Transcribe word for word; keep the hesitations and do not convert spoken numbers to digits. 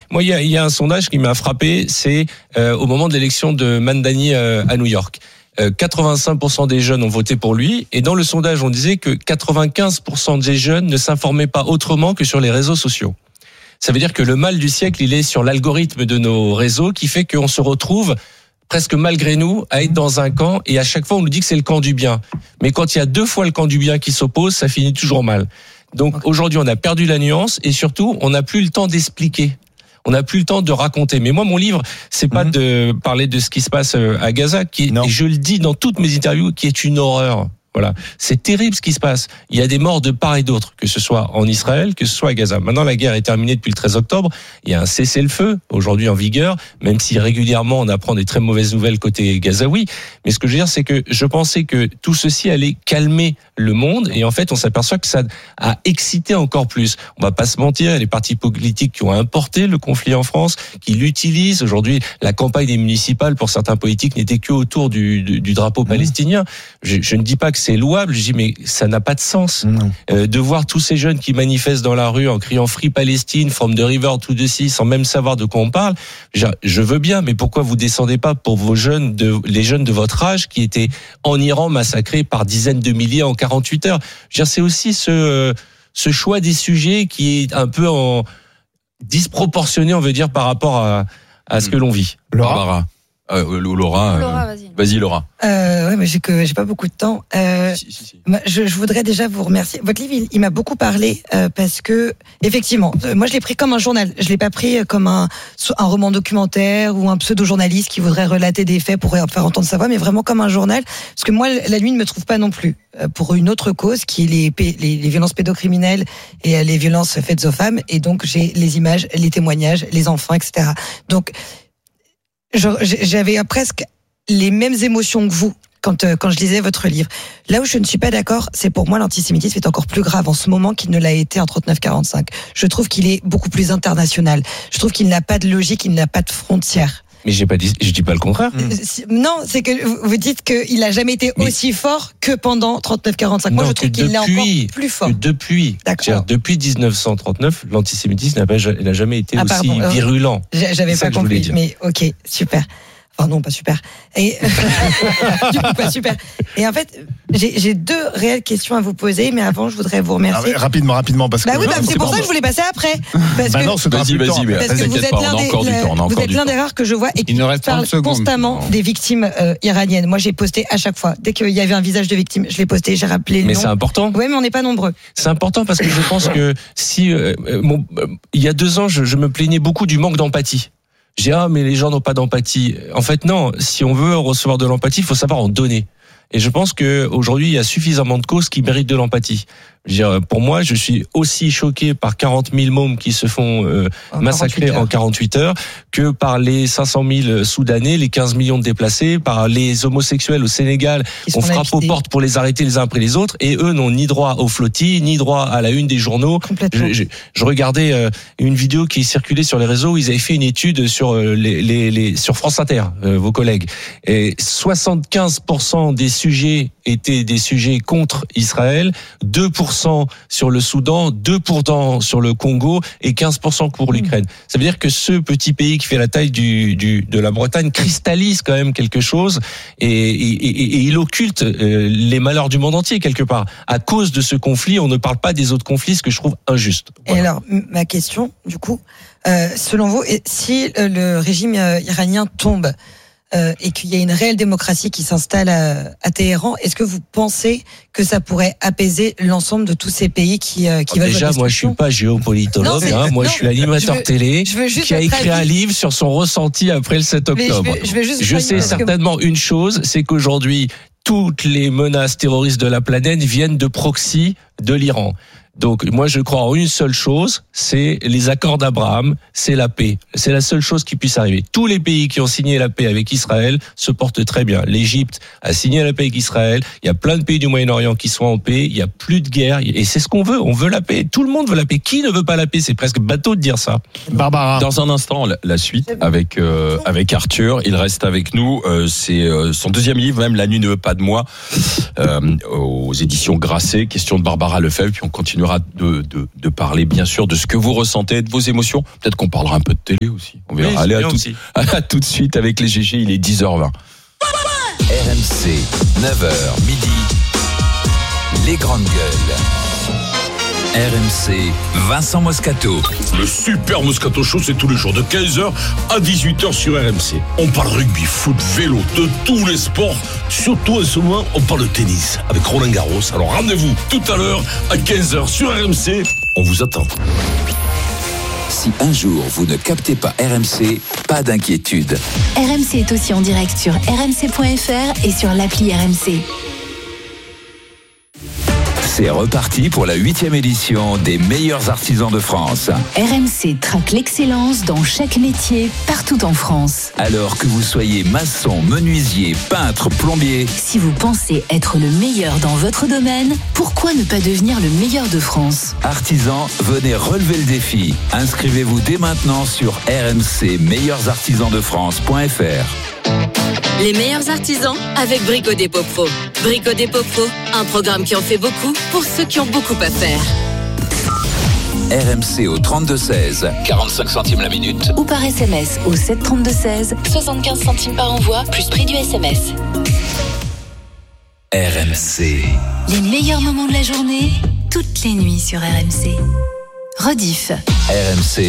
Moi, il y a, il y a un sondage qui m'a frappé, c'est euh, au moment de l'élection de Mamdani euh, à New York. Euh, quatre-vingt-cinq pour cent des jeunes ont voté pour lui, et dans le sondage, on disait que quatre-vingt-quinze pour cent des jeunes ne s'informaient pas autrement que sur les réseaux sociaux. Ça veut dire que le mal du siècle, il est sur l'algorithme de nos réseaux qui fait qu'on se retrouve presque malgré nous à être dans un camp, et à chaque fois on nous dit que c'est le camp du bien. Mais quand il y a deux fois le camp du bien qui s'oppose, ça finit toujours mal. Donc okay. Aujourd'hui on a perdu la nuance, et surtout on n'a plus le temps d'expliquer. On n'a plus le temps de raconter. Mais moi, mon livre, c'est pas mmh. de parler de ce qui se passe à Gaza, qui est, et je le dis dans toutes mes interviews, qui est une horreur. Voilà, c'est terrible ce qui se passe. Il y a des morts de part et d'autre, que ce soit en Israël, que ce soit à Gaza. Maintenant, la guerre est terminée depuis le treize octobre. Il y a un cessez-le-feu aujourd'hui en vigueur, même si régulièrement on apprend des très mauvaises nouvelles côté gazaoui. Mais ce que je veux dire, c'est que je pensais que tout ceci allait calmer le monde, et en fait, on s'aperçoit que ça a excité encore plus. On va pas se mentir, il y a les partis politiques qui ont importé le conflit en France, qui l'utilisent. Aujourd'hui, la campagne des municipales pour certains politiques n'était que autour du, du, du drapeau palestinien. Je, je ne dis pas que c'est louable, je dis mais ça n'a pas de sens euh, de voir tous ces jeunes qui manifestent dans la rue en criant Free Palestine, from the river to the sea, sans même savoir de quoi on parle. Je, je veux bien, mais pourquoi vous descendez pas pour vos jeunes, de, les jeunes de votre âge qui étaient en Iran massacrés par dizaines de milliers en quarante-huit heures. Je veux dire, c'est aussi ce, ce choix des sujets qui est un peu en disproportionné, on veut dire, par rapport à, à ce que l'on vit. Laura. Euh, Laura, Laura euh, vas-y. vas-y Laura. Euh, ouais, mais j'ai que j'ai pas beaucoup de temps. Euh, si, si, si. Je, je voudrais déjà vous remercier. Votre livre, il, il m'a beaucoup parlé euh, parce que effectivement, euh, moi je l'ai pris comme un journal. Je l'ai pas pris comme un un roman documentaire ou un pseudo-journaliste qui voudrait relater des faits pour faire entendre sa voix, mais vraiment comme un journal. Parce que moi, la nuit ne me trouve pas non plus euh, pour une autre cause qui est les, les, les violences pédocriminelles et euh, les violences faites aux femmes. Et donc j'ai les images, les témoignages, les enfants, et cetera. Donc j'avais presque les mêmes émotions que vous quand euh, quand je lisais votre livre. Là où je ne suis pas d'accord, c'est pour moi l'antisémitisme est encore plus grave en ce moment qu'il ne l'a été en trente-neuf quarante-cinq. Je trouve qu'il est beaucoup plus international. Je trouve qu'il n'a pas de logique, il n'a pas de frontières. Mais j'ai pas dit, je dis pas le contraire. Mmh. Non, c'est que vous dites qu'il a jamais été mais aussi fort que pendant trente-neuf quarante-cinq. Moi, non, je trouve qu'il est encore plus fort. Que depuis, D'accord. depuis dix-neuf cent trente-neuf, l'antisémitisme n'a, pas, n'a jamais été ah, aussi pardon, virulent. J'avais pas compris, mais ok, super. Enfin non, pas super. Et du coup, pas super. Et en fait, j'ai, j'ai deux réelles questions à vous poser, mais avant, je voudrais vous remercier. Ah, rapidement, rapidement, parce que. Bah oui, bah, c'est, c'est pour ça que je voulais passer après. Parce bah que, non, c'est vas-y, vas-y, mais parce que vous êtes l'un des, vous êtes l'un des rares que je vois et qui parle constamment des victimes euh, iraniennes. Moi, j'ai posté à chaque fois. Dès qu'il y avait un visage de victime, je l'ai posté, j'ai rappelé le mais nom. C'est important. Oui, mais on n'est pas nombreux. C'est important parce que je pense que si, euh, mon, euh, il y a deux ans, je, je me plaignais beaucoup du manque d'empathie. J'ai ah mais les gens n'ont pas d'empathie. En fait non, si on veut recevoir de l'empathie, il faut savoir en donner. Et je pense que aujourd'hui il y a suffisamment de causes qui méritent de l'empathie. Je veux dire, pour moi, je suis aussi choqué par quarante mille mômes qui se font euh, massacrer en quarante-huit heures que par les cinq cent mille Soudanais, les quinze millions de déplacés, par les homosexuels au Sénégal. On frappe aux portes pour les arrêter les uns après les autres, et eux n'ont ni droit aux flottilles, ni droit à la une des journaux. Je, je, je regardais euh, une vidéo qui circulait sur les réseaux où ils avaient fait une étude sur euh, les, les, les sur France Inter, euh, vos collègues, et soixante-quinze pour cent des sujets étaient des sujets contre Israël, deux pour cent sur le Soudan, deux pour cent sur le Congo et quinze pour cent pour l'Ukraine. Ça veut dire que ce petit pays qui fait la taille du, du, de la Bretagne cristallise quand même quelque chose, et, et, et, et il occulte euh, les malheurs du monde entier quelque part. À cause de ce conflit, on ne parle pas des autres conflits, ce que je trouve injuste. Voilà. Et alors, ma question, du coup, euh, selon vous, si le régime iranien tombe, Euh, et qu'il y a une réelle démocratie qui s'installe à, à Téhéran, est-ce que vous pensez que ça pourrait apaiser l'ensemble de tous ces pays qui, euh, qui oh, veulent déjà, moi, je suis pas géopolitologue. Non, hein, moi, non, je suis l'animateur je veux, télé je veux qui a écrit avis. un livre sur son ressenti après le sept octobre. Je, vais, je, vais juste je sais certainement que... une chose, c'est qu'aujourd'hui, toutes les menaces terroristes de la planète viennent de proxy de l'Iran. Donc moi je crois en une seule chose, c'est les accords d'Abraham, c'est la paix. C'est la seule chose qui puisse arriver. Tous les pays qui ont signé la paix avec Israël se portent très bien. L'Égypte a signé la paix avec Israël, il y a plein de pays du Moyen-Orient qui sont en paix, il y a plus de guerre, et c'est ce qu'on veut, on veut la paix. Tout le monde veut la paix. Qui ne veut pas la paix? C'est presque bateau de dire ça. Barbara. Dans un instant, la, la suite avec euh, avec Arthur, il reste avec nous. Euh, c'est euh, son deuxième livre, même La nuit ne veut pas de moi, euh, aux éditions Grasset. Question de Barbara Lefebvre, puis on continue continuera de, de, de parler, bien sûr, de ce que vous ressentez, de vos émotions. Peut-être qu'on parlera un peu de télé aussi. On verra. Oui, Allez, à tout, aussi. à tout de suite avec les G G, il est dix heures vingt. R M C, neuf heures midi, les grandes gueules. R M C, Vincent Moscato. Le super Moscato Show, c'est tous les jours de quinze heures à dix-huit heures sur R M C. On parle rugby, foot, vélo, de tous les sports. Surtout en ce moment, on parle de tennis avec Roland Garros. Alors rendez-vous tout à l'heure à quinze heures sur R M C. On vous attend. Si un jour vous ne captez pas R M C, pas d'inquiétude. R M C est aussi en direct sur r m c point f r et sur l'appli R M C. C'est reparti pour la huitième édition des meilleurs artisans de France. R M C traque l'excellence dans chaque métier, partout en France. Alors que vous soyez maçon, menuisier, peintre, plombier, Si vous pensez être le meilleur dans votre domaine, pourquoi ne pas devenir le meilleur de France ? artisans, venez relever le défi. Inscrivez-vous dès maintenant sur r m c meilleurs artisans de france point f r. Les meilleurs artisans avec Brico Dépôt Pro. Brico Dépôt Pro, un programme qui en fait beaucoup pour ceux qui ont beaucoup à faire. R M C au trente-deux seize, quarante-cinq centimes la minute. Ou par S M S au sept trente-deux seize, soixante-quinze centimes par envoi, plus prix du S M S. R M C. Les meilleurs moments de la journée, toutes les nuits sur R M C. Rediff. R M C.